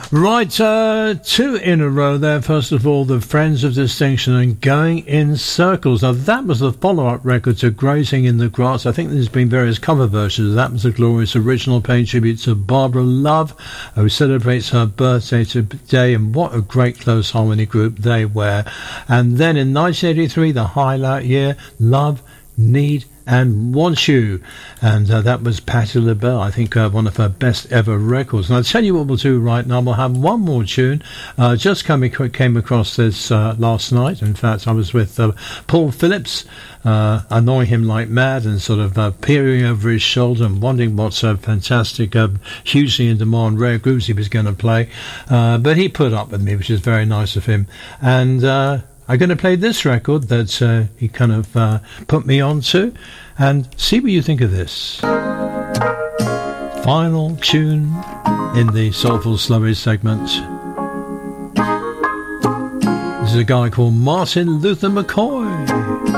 Right, two in a row there. First of all, the Friends of Distinction and Going in Circles. Now, that was the follow-up record to Grazing in the Grass. I think there's been various cover versions. That was a glorious original paying tribute to Barbara Love, who celebrates her birthday today, and what a great close harmony group they were. And then in 1983, the highlight year, Love, Need and Want You, and that was Patti LaBelle. I think one of her best ever records. And I'll tell you what we'll do right now. We'll have one more tune. Just came across this last night. In fact, I was with Paul Phillips, annoying him like mad and sort of peering over his shoulder and wondering what fantastic, hugely in demand rare grooves he was going to play, but he put up with me, which is very nice of him. And I'm going to play this record that he kind of put me on to, and see what you think of this. Final tune in the Soulful Slurry segment. This is a guy called Martin Luther McCoy.